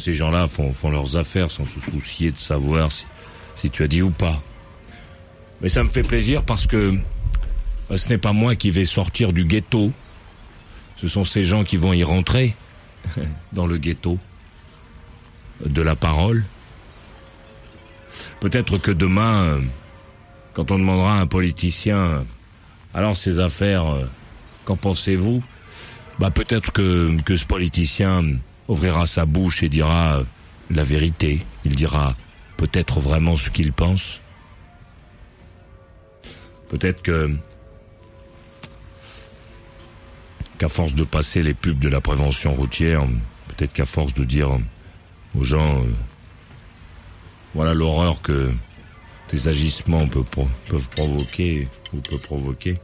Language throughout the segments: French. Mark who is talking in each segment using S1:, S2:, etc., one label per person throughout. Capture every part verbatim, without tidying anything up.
S1: ces gens-là font, font leurs affaires sans se soucier de savoir si, si tu as dit ou pas. Mais ça me fait plaisir parce que ce n'est pas moi qui vais sortir du ghetto. Ce sont ces gens qui vont y rentrer dans le ghetto de la parole. Peut-être que demain, quand on demandera à un politicien, alors ces affaires, qu'en pensez-vous? Bah peut-être que, que ce politicien ouvrira sa bouche et dira la vérité. Il dira peut-être vraiment ce qu'il pense. Peut-être que qu'à force de passer les pubs de la prévention routière, peut-être qu'à force de dire aux gens euh, voilà l'horreur que tes agissements peuvent, peuvent provoquer ou peuvent provoquer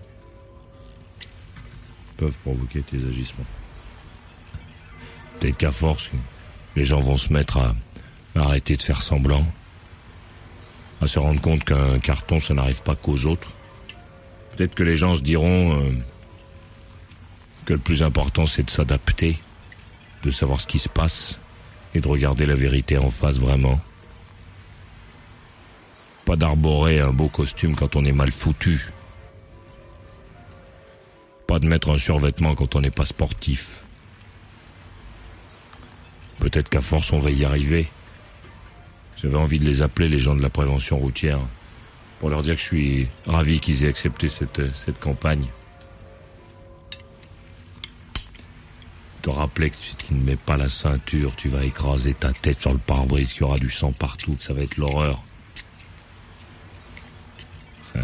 S1: peuvent provoquer tes agissements. Peut-être qu'à force, les gens vont se mettre à, à arrêter de faire semblant, à se rendre compte qu'un carton, ça n'arrive pas qu'aux autres. Peut-être que les gens se diront euh, que le plus important, c'est de s'adapter, de savoir ce qui se passe et de regarder la vérité en face vraiment. Pas d'arborer un beau costume quand on est mal foutu. Pas de mettre un survêtement quand on n'est pas sportif. Peut-être qu'à force on va y arriver. J'avais envie de les appeler, les gens de la prévention routière, pour leur dire que je suis ravi qu'ils aient accepté cette, cette campagne. Te rappeler que si tu ne mets pas la ceinture, tu vas écraser ta tête sur le pare-brise, qu'il y aura du sang partout, que ça va être l'horreur. Ça...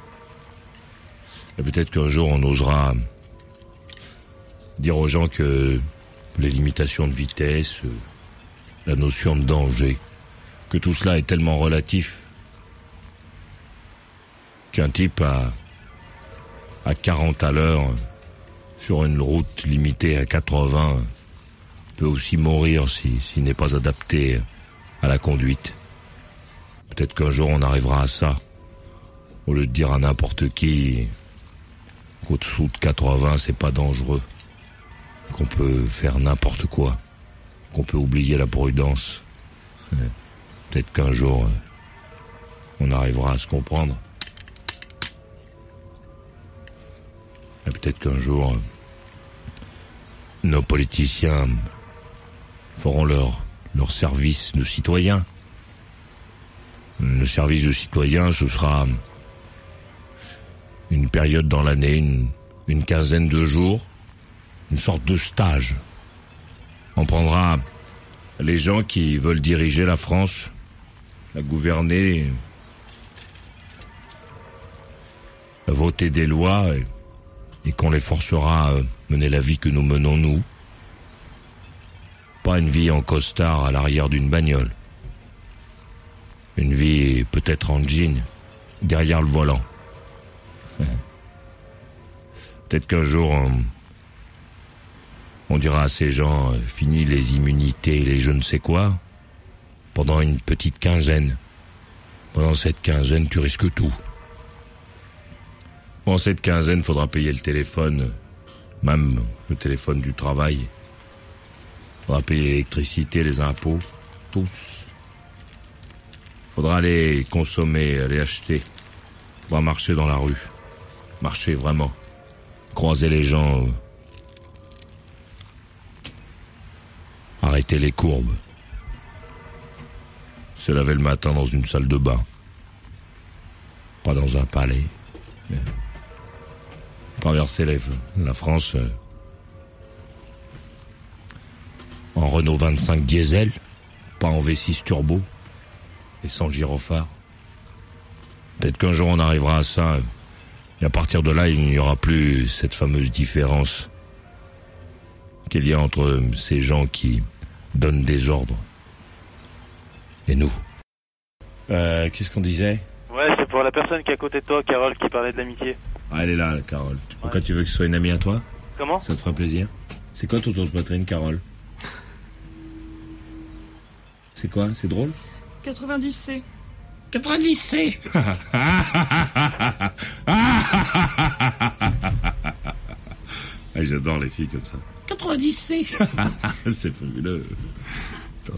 S1: Et peut-être qu'un jour on osera dire aux gens que les limitations de vitesse, la notion de danger, que tout cela est tellement relatif qu'un type à, à quarante à l'heure sur une route limitée à quatre-vingts peut aussi mourir si, s'il n'est pas adapté à la conduite. Peut-être qu'un jour on arrivera à ça, au lieu de dire à n'importe qui qu'au-dessous de quatre-vingts c'est pas dangereux, qu'on peut faire n'importe quoi, qu'on peut oublier la prudence. Peut-être qu'un jour on arrivera à se comprendre. Et peut-être qu'un jour nos politiciens feront leur, leur service de citoyen. Le service de citoyen, ce sera une période dans l'année, une, une quinzaine de jours, une sorte de stage. On prendra les gens qui veulent diriger la France, la gouverner, voter des lois et, et qu'on les forcera à mener la vie que nous menons nous. Pas une vie en costard à l'arrière d'une bagnole. Une vie peut-être en jean, derrière le volant. Peut-être qu'un jour on, on dira à ces gens euh, fini les immunités, les je ne sais quoi, pendant une petite quinzaine. Pendant cette quinzaine, tu risques tout. Pendant cette quinzaine, faudra payer le téléphone, même le téléphone du travail. Faudra payer l'électricité, les impôts, tous. Faudra aller consommer, aller acheter. Faudra marcher dans la rue. Marcher vraiment. Croiser les gens. Euh, arrêter les courbes. Se laver le matin dans une salle de bain. Pas dans un palais. Mais traverser la, la France euh, en Renault vingt-cinq diesel, pas en V six turbo et sans gyrophare. Peut-être qu'un jour on arrivera à ça et à partir de là il n'y aura plus cette fameuse différence qu'il y a entre ces gens qui donnent des ordres et nous. Euh, qu'est-ce qu'on disait ?
S2: Ouais, c'est pour la personne qui est à côté de toi, Carole, qui parlait de l'amitié.
S1: Ah, elle est là, Carole. Pourquoi ouais. Tu veux que ce soit une amie à toi ?
S2: Comment ?
S1: Ça te fera plaisir. C'est quoi ton tour de poitrine, Carole ? C'est quoi ? C'est drôle ?
S3: quatre-vingt-dix C.
S1: quatre-vingt-dix C. J'adore les filles comme ça. quatre-vingt-dix C. C'est fabuleux.